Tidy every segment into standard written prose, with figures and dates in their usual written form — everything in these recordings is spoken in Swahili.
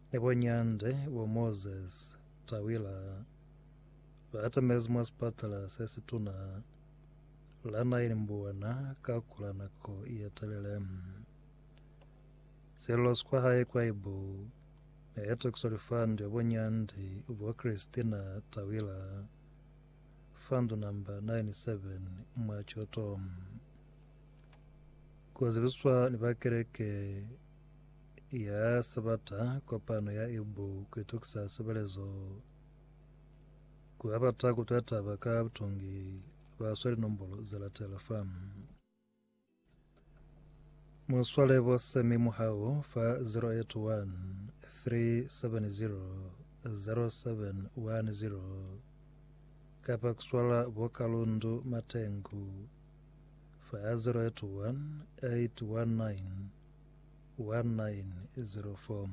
nebonyande wa Moses tawila hata mesmo spatala sesituna lana ilimbuana kakula nako ietelele selos kwa hae kwa ibu eto kusolifandi wabonyandi wa Christina tawila fandu namba 97 mwachoto kuwazibiswa nibakereke ya sabata kwa pano ya ibu kuitukisa sabalezo kuabata kutata baka butungi baswali nombolo za telefamu muswale bose mimuhao fa 081 370 0710 kapa kuswala bokalundu matengu fa 081 819 1904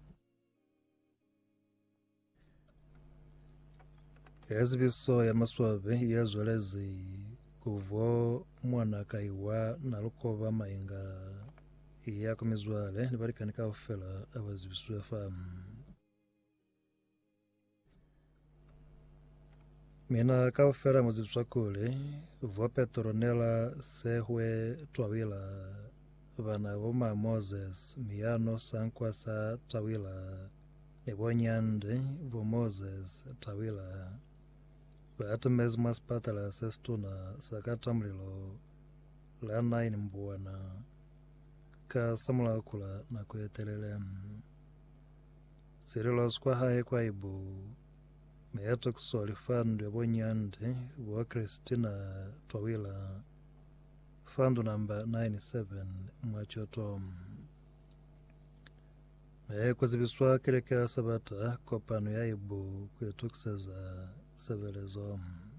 Ezibiso ya maswabe yazolezi kuvo mwana kaiwa na lukova mainga iya kumizwale nibarikanika ufela abazibisu ya famu mina kaufela muzibiswa kule vo Petronela sehwe twawila vana voma Moses miano sankwasa tawila nebonyande vo Moses tawila hata mesmo aspatala sestuna sakatamlilo lana inimbuana ka samula kula na kuetelele sirilos kwa hae kwa ibu meyato kusolifandi wabonyande wa Christina twawila fandu namba 97 mwachoto kuzibiswa kireke sabata kwa pano ya ibu kuetukiseza sebelezo